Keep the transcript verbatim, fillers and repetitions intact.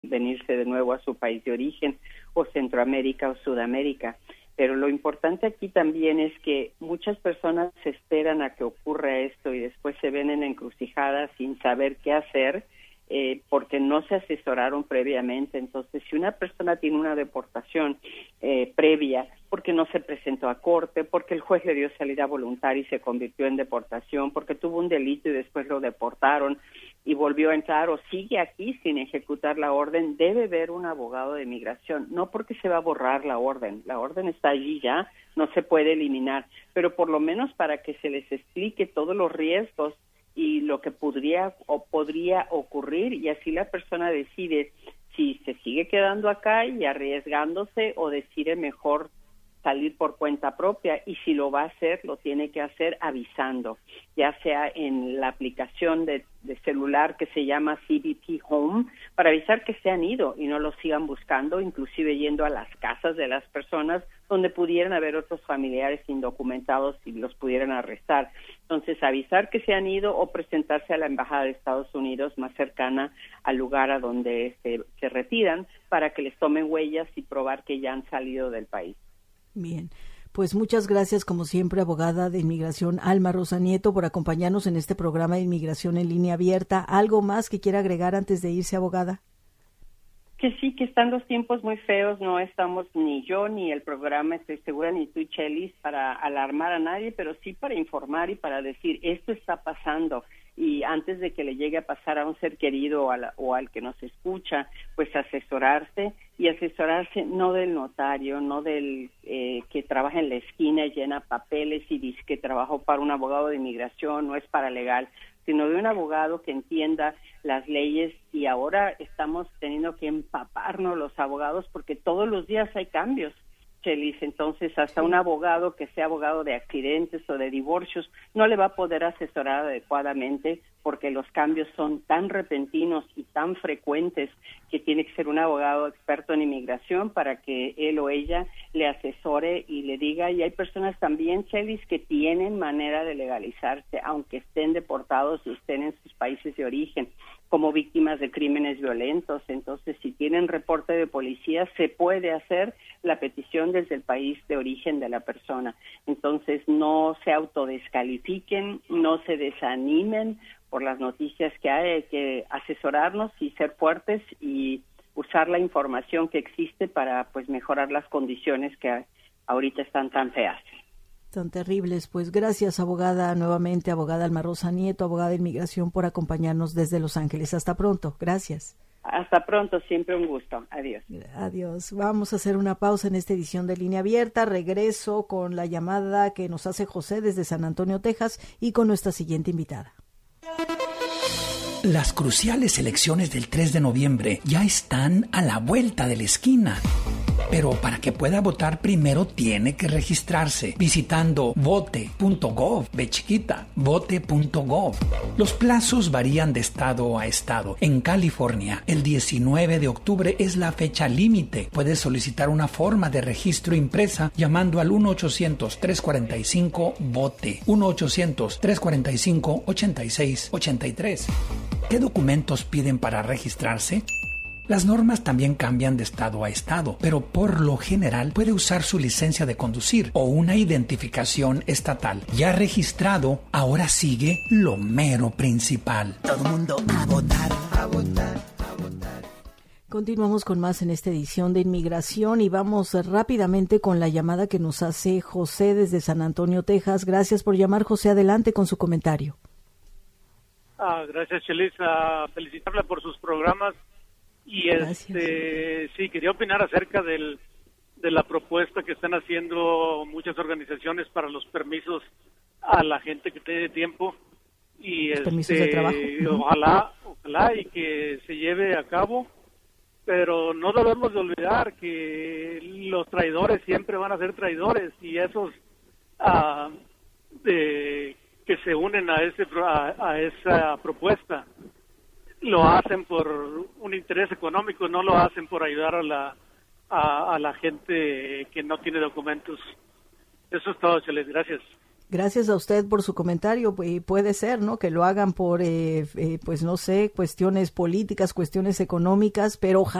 venirse de nuevo a su país de origen, o Centroamérica o Sudamérica. Pero lo importante aquí también es que muchas personas se esperan a que ocurra esto y después se ven en encrucijadas sin saber qué hacer, eh, porque no se asesoraron previamente. Entonces, si una persona tiene una deportación eh, previa, porque no se presentó a corte, porque el juez le dio salida voluntaria y se convirtió en deportación, porque tuvo un delito y después lo deportaron y volvió a entrar, o sigue aquí sin ejecutar la orden, debe ver un abogado de migración, no porque se va a borrar la orden, la orden está allí ya, no se puede eliminar, pero por lo menos para que se les explique todos los riesgos y lo que podría o podría ocurrir, y así la persona decide si se sigue quedando acá y arriesgándose o decide mejor salir por cuenta propia, y si lo va a hacer, lo tiene que hacer avisando, ya sea en la aplicación de, de celular que se llama C B P Home, para avisar que se han ido y no los sigan buscando, inclusive yendo a las casas de las personas donde pudieran haber otros familiares indocumentados y los pudieran arrestar. Entonces, avisar que se han ido o presentarse a la Embajada de Estados Unidos más cercana al lugar a donde se, se retiran para que les tomen huellas y probar que ya han salido del país. Bien, pues muchas gracias como siempre, abogada de inmigración Alma Rosa Nieto, por acompañarnos en este programa de Inmigración en Línea Abierta. ¿Algo más que quiera agregar antes de irse, abogada? Que sí, que están los tiempos muy feos, no estamos ni yo ni el programa, estoy segura, ni tú, Chelis, para alarmar a nadie, pero sí para informar y para decir, esto está pasando, y antes de que le llegue a pasar a un ser querido o, a la, o al que nos escucha, pues asesorarse, y asesorarse no del notario, no del eh, que trabaja en la esquina y llena papeles y dice que trabajó para un abogado de inmigración, no es paralegal, sino de un abogado que entienda las leyes, y ahora estamos teniendo que empaparnos los abogados porque todos los días hay cambios, Chelis. Entonces hasta un abogado que sea abogado de accidentes o de divorcios no le va a poder asesorar adecuadamente porque los cambios son tan repentinos y tan frecuentes que tiene que ser un abogado experto en inmigración para que él o ella le asesore y le diga. Y hay personas también, Chelis, que tienen manera de legalizarse aunque estén deportados y estén en sus países de origen como víctimas de crímenes violentos. Entonces, si tienen reporte de policía, se puede hacer la petición desde el país de origen de la persona. Entonces, no se autodescalifiquen, no se desanimen por las noticias que hay, hay que asesorarnos y ser fuertes y usar la información que existe para pues mejorar las condiciones que ahorita están tan feas. Tan terribles. Pues gracias, abogada, nuevamente, abogada Alma Rosa Nieto, abogada de inmigración, por acompañarnos desde Los Ángeles. Hasta pronto. Gracias. Hasta pronto, siempre un gusto. Adiós. Adiós. Vamos a hacer una pausa en esta edición de Línea Abierta. Regreso con la llamada que nos hace José desde San Antonio, Texas, y con nuestra siguiente invitada. Las cruciales elecciones del tres de noviembre ya están a la vuelta de la esquina. Pero para que pueda votar primero tiene que registrarse visitando vote punto gov, ve chiquita, vote punto gov. Los plazos varían de estado a estado. En California, el diecinueve de octubre es la fecha límite. Puedes solicitar una forma de registro impresa llamando al uno ochocientos, tres cuarenta y cinco, vote, uno ochocientos, tres cuarenta y cinco, ochenta y seis ochenta y tres. ¿Qué documentos piden para registrarse? Las normas también cambian de estado a estado, pero por lo general puede usar su licencia de conducir o una identificación estatal. Ya registrado, ahora sigue lo mero principal. Todo el mundo a votar, a votar, a votar. Continuamos con más en esta edición de Inmigración y vamos rápidamente con la llamada que nos hace José desde San Antonio, Texas. Gracias por llamar, José. Adelante con su comentario. Ah, gracias, Chelis. Uh, felicitarla por sus programas. Y este sí, quería opinar acerca del, de la propuesta que están haciendo muchas organizaciones para los permisos a la gente que tiene tiempo. Y los este, permisos de trabajo. Uh-huh. Ojalá, ojalá y que se lleve a cabo, pero no debemos de olvidar que los traidores siempre van a ser traidores y esos uh, de, que se unen a, ese, a, a esa propuesta lo hacen por un interés económico, no lo hacen por ayudar a la a, a la gente que no tiene documentos. Eso es todo, Cheles. Gracias. Gracias a usted por su comentario. Puede ser, ¿no?, que lo hagan por, eh, eh, pues no sé, cuestiones políticas, cuestiones económicas, pero ojalá